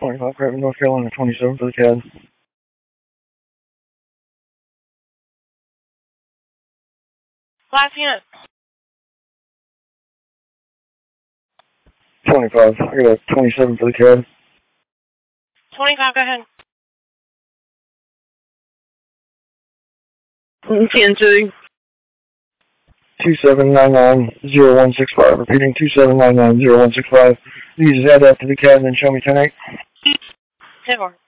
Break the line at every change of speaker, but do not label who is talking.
25 Craven, North Carolina, 27 for the CAD.
Last unit.
25, I got 27 for the CAD.
25, go ahead.
10-2.
2799-0165, repeating 2799-0165. You just add that to the CAD and then show me 10-8.
10-4.